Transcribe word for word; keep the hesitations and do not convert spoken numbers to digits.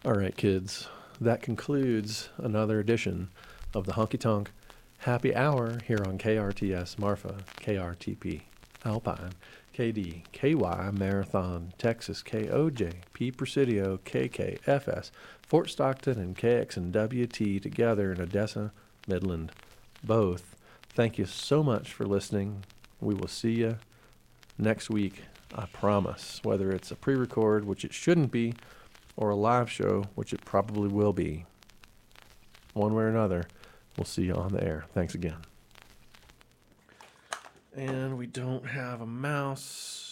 All right, kids, that concludes another edition of the Honky Tonk Happy Hour here on K R T S Marfa, K R T P Alpine, K D K Y Marathon, Texas, K O J P Presidio, K K F S, Fort Stockton, and K X and W T together in Odessa, Midland, both. Thank you so much for listening. We will see you next week, I promise, whether it's a pre-record, which it shouldn't be, or a live show, which it probably will be. One way or another, we'll see you on the air. Thanks again. And we don't have a mouse.